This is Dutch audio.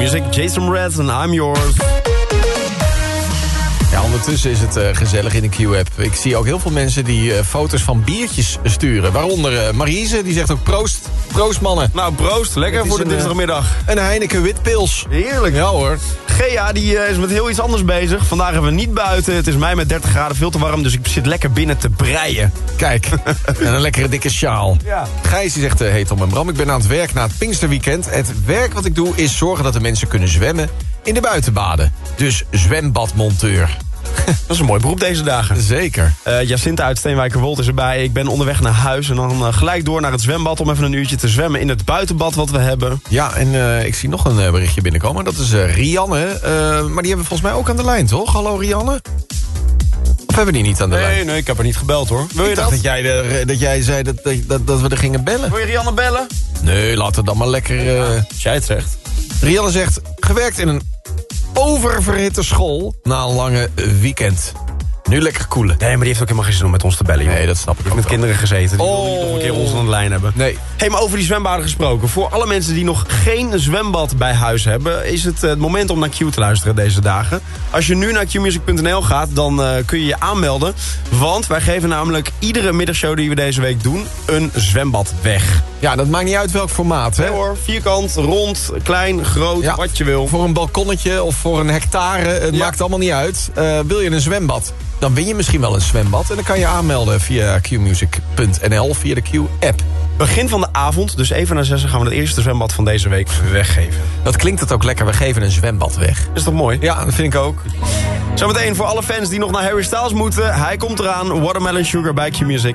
Q-Music, Jason Mraz en I'm Yours. Ja, ondertussen is het gezellig in de Q-app. Ik zie ook heel veel mensen die foto's van biertjes sturen. Waaronder Marise, die zegt ook proost. Proost, mannen. Nou, proost. Lekker voor de dinsdagmiddag. Een Heineken witpils. Heerlijk. Ja hoor. Gea, die is met heel iets anders bezig. Vandaag hebben we niet buiten. Het is mei met 30 graden, veel te warm. Dus ik zit lekker binnen te breien. Kijk, en een lekkere dikke sjaal. Ja. Gijs die zegt, hey Tom en Bram, ik ben aan het werk na het Pinksterweekend. Het werk wat ik doe is zorgen dat de mensen kunnen zwemmen in de buitenbaden. Dus zwembadmonteur. Dat is een mooi beroep deze dagen. Zeker. Jacinta uit Steenwijkerwold is erbij. Ik ben onderweg naar huis en dan gelijk door naar het zwembad... om even een uurtje te zwemmen in het buitenbad wat we hebben. Ja, en ik zie nog een berichtje binnenkomen. Dat is Rianne. Maar die hebben we volgens mij ook aan de lijn, toch? Hallo Rianne? Of hebben we die niet aan de lijn? Nee, ik heb er niet gebeld hoor. Wil je ik dacht dat jij zei dat we er gingen bellen. Wil je Rianne bellen? Nee, laten we dan maar lekker... Als jij het zegt. Rianne zegt, gewerkt in een oververhitte school na een lange weekend. Nu lekker koelen. Nee, maar die heeft ook helemaal geen zin om met ons te bellen, joh. Nee, dat snap ik ook met wel. kinderen gezeten. Die wil niet nog een keer ons aan de lijn hebben. Nee. Hey, maar over die zwembaden gesproken. Voor alle mensen die nog geen zwembad bij huis hebben... is het moment om naar Q te luisteren deze dagen. Als je nu naar qmusic.nl gaat, dan kun je je aanmelden. Want wij geven namelijk iedere middagshow die we deze week doen... een zwembad weg. Ja, dat maakt niet uit welk formaat, hè? Nee hoor, vierkant, rond, klein, groot, Ja, wat je wil. Voor een balkonnetje of voor een hectare, het maakt allemaal niet uit. Wil je een zwembad, dan win je misschien wel een zwembad. En dan kan je aanmelden via qmusic.nl, via de Q-app. Begin van de avond, dus even na 6 gaan we het eerste zwembad van deze week weggeven. Dat klinkt het ook lekker, we geven een zwembad weg. Is toch mooi? Ja, dat vind ik ook. Zometeen voor alle fans die nog naar Harry Styles moeten. Hij komt eraan, Watermelon Sugar bij Q-Music.